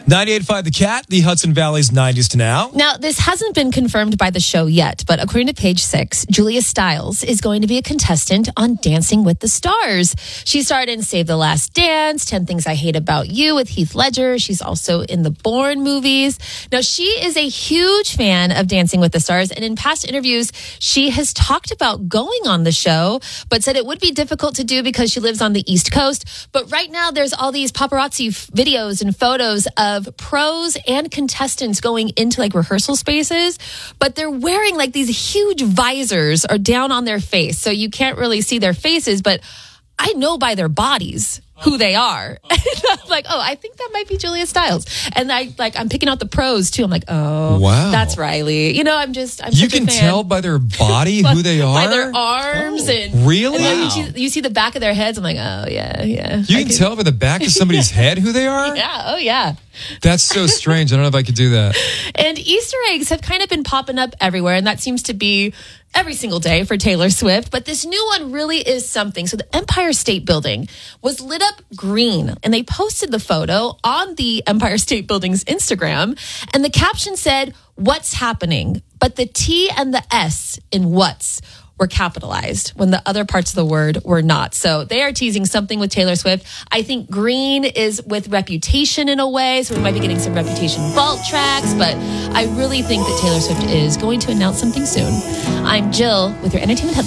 98.5 The Cat, the Hudson Valley's 90s to now. Now, this hasn't been confirmed by the show yet, but according to Page Six, Julia Stiles is going to be a contestant on Dancing with the Stars. She starred in Save the Last Dance, 10 Things I Hate About You with Heath Ledger. She's also in the Bourne movies. Now, she is a huge fan of Dancing with the Stars, and in past interviews, she has talked about going on the show, but said it would be difficult to do because she lives on the East Coast. But right now, there's all these paparazzi videos and photos of pros and contestants going into like rehearsal spaces, but they're wearing like these huge visors or down on their face. So you can't really see their faces, but I know by their bodies who they are. And I'm like, oh, I think that might be Julia Stiles. And I'm picking out the pros too. I'm like, oh, wow, that's Riley. You know, I'm you such a can fan. Tell by their body who they are? By their arms. And really? And then you see the back of their heads. I'm like, oh, yeah. You can tell by the back of somebody's head who they are? Yeah, oh, yeah. That's so strange. I don't know if I could do that. And Easter eggs have kind of been popping up everywhere, and that seems to be every single day for Taylor Swift. But this new one really is something. So the Empire State Building was lit up green, and they posted the photo on the Empire State Building's Instagram, and the caption said, "What's happening?" But the T and the S in what's were capitalized when the other parts of the word were not. So they are teasing something with Taylor Swift. I think green is with Reputation in a way, so we might be getting some Reputation vault tracks, but I really think that Taylor Swift is going to announce something soon. I'm Jill with your entertainment headlines.